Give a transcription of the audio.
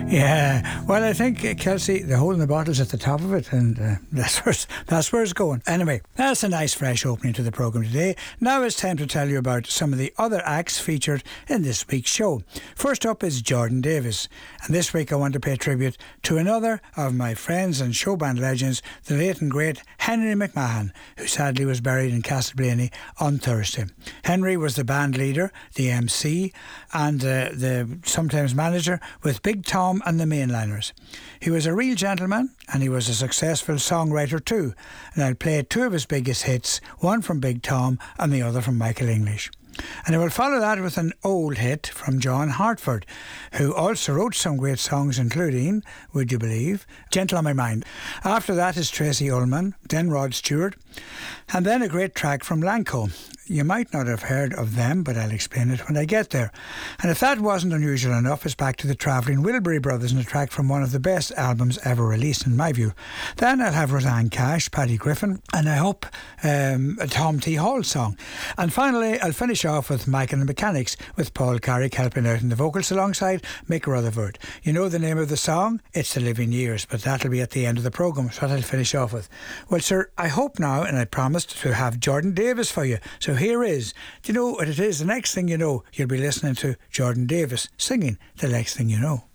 Yeah, well, I think Kelsey, the hole in the bottle's at the top of it, and that's where it's going. Anyway, that's a nice fresh opening to the programme today. Now it's time to tell you about some of the other acts featured in this week's show. First up is Jordan Davis, and this week I want to pay tribute to another of my friends and showband legends, the late and great Henry McMahon, who sadly was buried in Castleblaney on Thursday. Henry was the band leader, the MC, and the sometimes manager with Big Tom and the Mainliners. He was a real gentleman, and he was a successful songwriter too, and I'll play two of his biggest hits, one from Big Tom and the other from Michael English. And I will follow that with an old hit from John Hartford, who also wrote some great songs, including, would you believe, Gentle on My Mind. After that is Tracy Ullman, then Rod Stewart, and then a great track from Lanco. You might not have heard of them, but I'll explain it when I get there. And if that wasn't unusual enough, it's back to the Travelling Wilbury Brothers and a track from one of the best albums ever released, in my view. Then I'll have Roseanne Cash, Paddy Griffin, and I hope a Tom T. Hall song. And finally, I'll finish off with Mike and the Mechanics, with Paul Carrick helping out in the vocals alongside Mick Rutherford. You know the name of the song? It's The Living Years, but that'll be at the end of the programme, so I'll finish off with. Well, sir, I hope now, and I promised to have Jordan Davis for you, so here is. Do you know what it is? The next thing you know, you'll be listening to Jordan Davis singing The Next Thing You Know.